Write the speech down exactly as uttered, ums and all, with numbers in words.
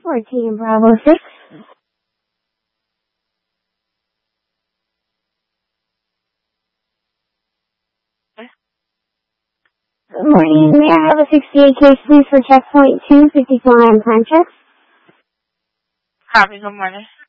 fourteen Bravo six. Good morning. May I have a sixty-eight case, please, for checkpoint two fifty-four on time check? Copy. Good morning.